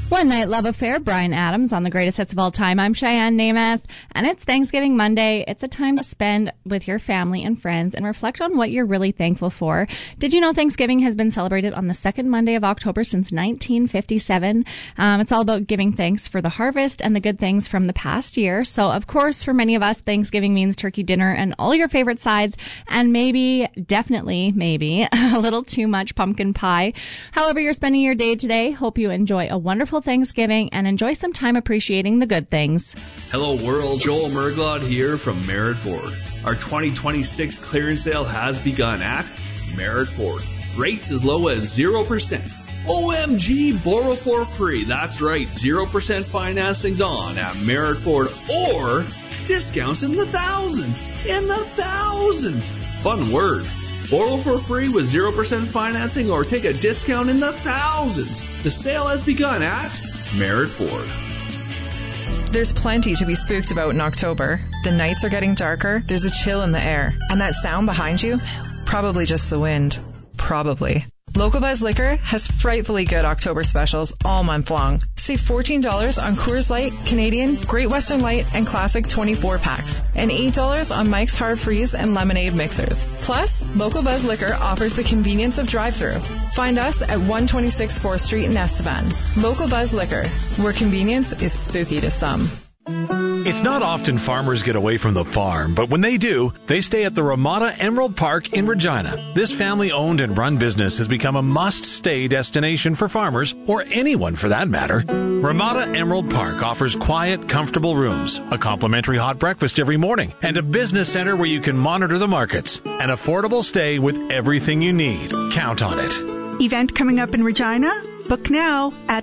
One Night Love Affair, Bryan Adams on the Greatest Hits of All Time. I'm Cheyenne Namath, and it's Thanksgiving Monday. It's a time to spend with your family and friends and reflect on what you're really thankful for. Did you know Thanksgiving has been celebrated on the second Monday of October since 1957? It's all about giving thanks for the harvest and the good things from the past year. So, of course, for many of us, Thanksgiving means turkey dinner and all your favorite sides, and maybe, definitely, maybe, a little too much pumpkin pie. However you're spending your day today, hope you enjoy a wonderful Thanksgiving and enjoy some time appreciating the good things. Hello world, Joel Merglot here from Merritt Ford. Our 2026 clearance sale has begun at Merritt Ford. Rates as low as 0%. OMG, borrow for free. That's right, 0% financings on at Merritt Ford, or discounts in the thousands. In the thousands. Fun word. Borrow for free with 0% financing or take a discount in the thousands. The sale has begun at Merritt Ford. There's plenty to be spooked about in October. The nights are getting darker, there's a chill in the air. And that sound behind you? Probably just the wind. Probably. Local Buzz Liquor has frightfully good October specials all month long. Save $14 on Coors Light, Canadian, Great Western Light, and Classic 24 packs, and $8 on Mike's Hard Freeze and Lemonade mixers. Plus, Local Buzz Liquor offers the convenience of drive-thru. Find us at 126 4th Street in Estevan. Local Buzz Liquor, where convenience is spooky to some. It's not often farmers get away from the farm, but when they do, they stay at the Ramada Emerald Park in Regina. This family-owned and run business has become a must-stay destination for farmers, or anyone for that matter. Ramada Emerald Park offers quiet, comfortable rooms, a complimentary hot breakfast every morning, and a business center where you can monitor the markets. An affordable stay with everything you need. Count on it. Event coming up in Regina? Book now at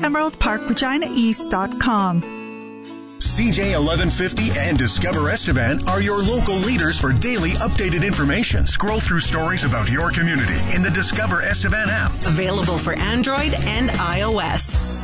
RamadaEmeraldParkReginaEast.com. CJ 1150 and Discover Estevan are your local leaders for daily updated information. Scroll through stories about your community in the Discover Estevan app. Available for Android and iOS.